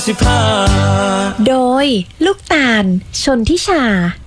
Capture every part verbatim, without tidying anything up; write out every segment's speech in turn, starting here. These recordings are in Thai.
สิบห้าโดยลูกตาลชนทิชา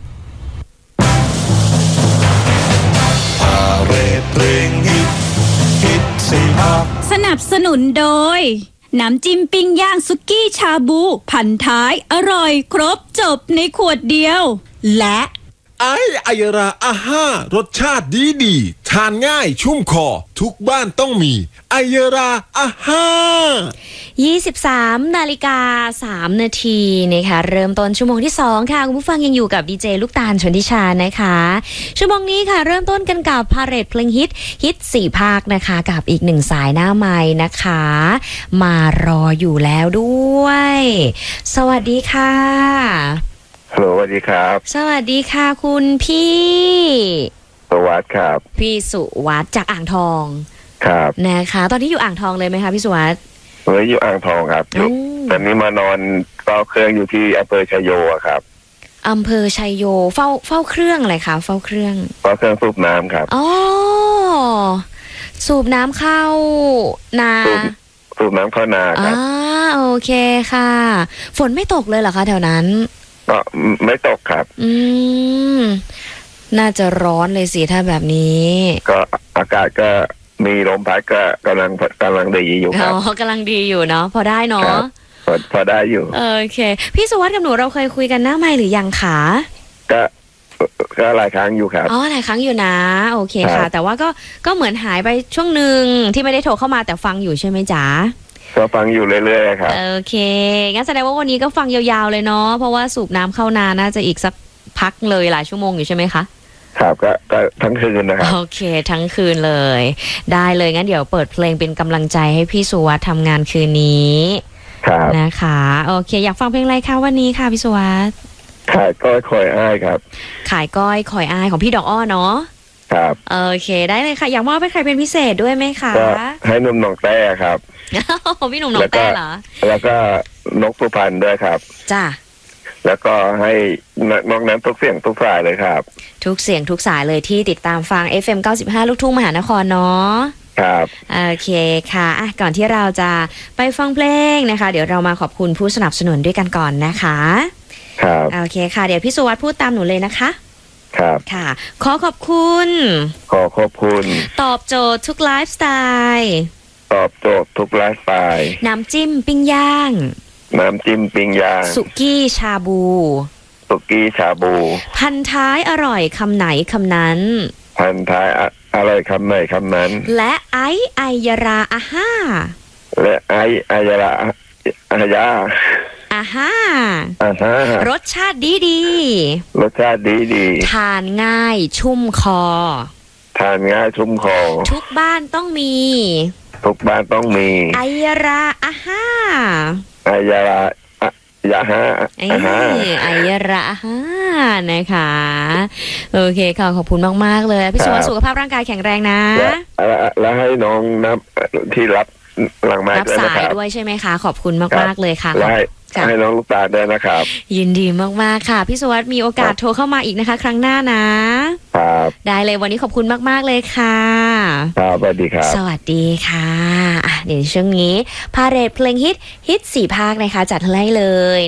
พาเรดเพลงฮิตฮิตสิบห้าสนับสนุนโดยน้ำจิ้มปิ้งย่างสุกี้ชาบูพันท้ายอร่อยครบจบในขวดเดียวและไอไอยราอาห้ารสชาติดีดีทานง่ายชุ่มคอทุกบ้านต้องมีไอยราอาห้ายี่สิบสามนาฬิกาสามนาทีนะคะเริ่มต้นชั่วโมงที่สองค่ะคุณผู้ฟังยังอยู่กับดีเจลูกตาลชนทิชานะคะชั่วโมงนี้ค่ะเริ่มต้นกันกับพาเรดเพลงฮิตฮิตสี่ภาคนะคะกับอีกหนึ่งสายหน้าไม้นะคะมารออยู่แล้วด้วยสวัสดีค่ะฮัลโหลสวัสดีครับสวัสดีค่ะคุณพี่สุวัสดิ์ครับพี่สุวัสดิ์จากอ่างทองครับนะคะตอนที่อยู่อ่างทองเลยไหมคะพี่สุวัสดิ์เฮ้ยอยู่อ่างทองครับอยู่ตอนนี้มานอนเฝ้าเครื่องอยู่ที่อำเภอชัยโยครับอำเภอชัยโยเฝ้าเฝ้าเครื่องอะไรคะเฝ้าเครื่องเฝ้าเครื่องสูบน้ำครับอ๋อสูบน้ำเข้านาสูบน้ำเข้านาครับอ่าโอเคค่ะฝนไม่ตกเลยเหรอคะแถวนั้นก็ไม่ตกครับอืมน่าจะร้อนเลยสิถ้าแบบนี้ก็อากาศก็มีลมพัดก็กำลังกำลังดีอยู่ครับอ๋อกำลังดีอยู่เนาะพอได้เนาะพอพอได้อยู่โอเคพี่สุวัสดิ์กับหนูเราเคยคุยกันหน้าไมค์หรือยังคะก็ก็หลายครั้งอยู่ครับอ๋อหลายครั้งอยู่นะโอเคค่ะแต่ว่าก็ก็เหมือนหายไปช่วงหนึ่งที่ไม่ได้โทรเข้ามาแต่ฟังอยู่ใช่ไหมจ๊ะก็ฟังอยู่เรื่อยๆครับโอเคงั้นแสดงว่าวันนี้ก็ฟังยาวๆเลยเนาะเพราะว่าสูบน้ำเข้านาน่าจะอีกสักพักเลยหลายชั่วโมงอยู่ใช่ไหมคะครับก็ก็ทั้งคืนนะครับโอเคทั้งคืนเลยได้เลยงั้นเดี๋ยวเปิดเพลงเป็นกำลังใจให้พี่สุวัสดิ์ทำงานคืนนี้ครับนะคะโอเคอยากฟังเพลงอะไรคะวันนี้ค่ะพี่สุวัสดิ์ขายก้อยคอยอ้ายครับขายก้อยคอยอ้ายของพี่ดอกอ้อเนาะครับโอเคได้เลยค่ะอยากมอบให้ใครเป็นพิเศษด้วยไหมคะก็ให้หนุ่มหนองแต้ครับพี่หนุ่มหนองแต้เหรอแล้วก็นกสุพรรณด้วยครับจ้าแล้วก็ให้นอกนั้นทุกเสียงทุกสายเลยครับทุกเสียงทุกสายเลยที่ติดตามฟัง เอฟ เอ็ม เก้าสิบห้า ลูกทุ่งมหานครเนาะครับโอเคค่ะอ่ะก่อนที่เราจะไปฟังเพลงนะคะเดี๋ยวเรามาขอบคุณผู้สนับสนุนด้วยกันก่อนนะคะครับโอเคค่ะเดี๋ยวพี่สุวัสดิ์พูดตามหนูเลยนะคะครับค่ะขอขอบคุณขอขอบคุณตอบโจทย์ทุกไลฟ์สไตล์ตอบโจทย์ทุกไลฟ์สไตล์น้ำจิ้มปิ้งย่างน้ำจิ้มปิ้งย่างสุกี้ชาบูสุกี้ชาบูพันท้ายอร่อยคำไหนคำนั้นพันท้ายอร่อยคำไหนคำนั้นและไอไอยราอาห้าและไอไอยราอายาอาห้าอาห้ารสชาติดีดีรสชาติดีดีทานง่ายชุ่มคอทานง่ายชุ่มคอทุกบ้านต้องมีทุกบ้านต้องมีไอยราอาห้าไอยารายาฮะอาห้าไอยราอาห้านะคะโอเคค่ะขอบคุณมากๆเลยพี่สุวัสดิ์สุขภาพร่างกายแข็งแรงนะแล้วให้น้องนับที่รับหลังไม้ด้วยนะครับรับสายด้วยใช่ไหมคะขอบคุณมากๆเลยค่ะให้น้องลูกตาด้วยนะครับยินดีมากๆค่ะพี่สุวัสดิ์มีโอกาสโทรเข้ามาอีกนะคะครั้งหน้านะครับได้เลยวันนี้ขอบคุณมากๆเลยค่ะครับสวัสดีครับสวัสดีค่ะเดี๋ยวช่วงนี้พาเรดเพลงฮิตฮิตสี่ภาคนะคะจัดให้เลย